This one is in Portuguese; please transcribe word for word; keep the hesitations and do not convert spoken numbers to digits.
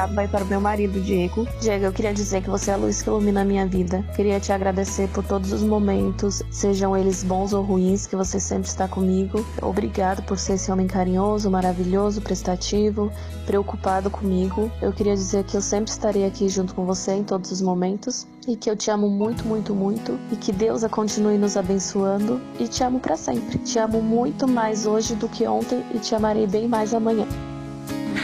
vai para o meu marido, Diego. Diego, eu queria dizer que você é a luz que ilumina a minha vida. Queria te agradecer por todos os momentos, sejam eles bons ou ruins, que você sempre está comigo. Obrigado por ser esse homem carinhoso, maravilhoso, prestativo, preocupado comigo. Eu queria dizer que eu sempre estarei aqui junto com você em todos os momentos e que eu te amo muito, muito, muito e que Deus a continue nos abençoando e te amo para sempre. Te amo muito mais hoje do que ontem e te amarei bem mais amanhã.